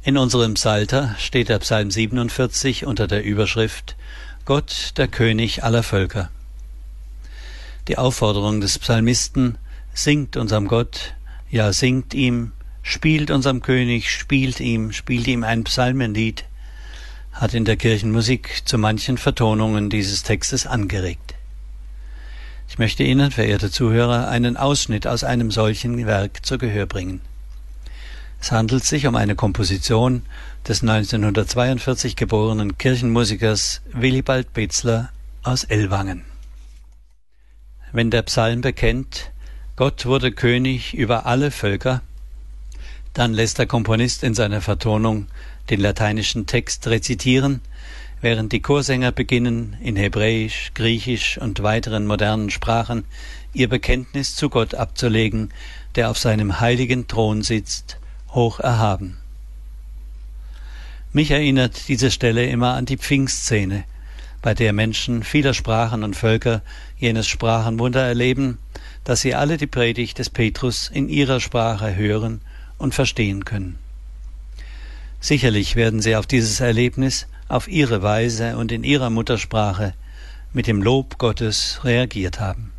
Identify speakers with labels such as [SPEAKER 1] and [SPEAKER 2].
[SPEAKER 1] In unserem Psalter steht der Psalm 47 unter der Überschrift Gott, der König aller Völker. Die Aufforderung des Psalmisten: Singt unserem Gott, ja singt ihm, spielt unserem König, spielt ihm ein Psalmenlied, hat in der Kirchenmusik zu manchen Vertonungen dieses Textes angeregt. Ich möchte Ihnen, verehrte Zuhörer, einen Ausschnitt aus einem solchen Werk zu Gehör bringen. Es handelt sich um eine Komposition des 1942 geborenen Kirchenmusikers Willibald Bezler aus Ellwangen. Wenn der Psalm bekennt, Gott wurde König über alle Völker, dann lässt der Komponist in seiner Vertonung den lateinischen Text rezitieren, während die Chorsänger beginnen, in Hebräisch, Griechisch und weiteren modernen Sprachen ihr Bekenntnis zu Gott abzulegen, der auf seinem heiligen Thron sitzt, hoch erhaben. Mich erinnert diese Stelle immer an die Pfingstszene, bei der Menschen vieler Sprachen und Völker jenes Sprachenwunder erleben, dass sie alle die Predigt des Petrus in ihrer Sprache hören und verstehen können. Sicherlich werden sie auf dieses Erlebnis auf ihre Weise und in ihrer Muttersprache mit dem Lob Gottes reagiert haben.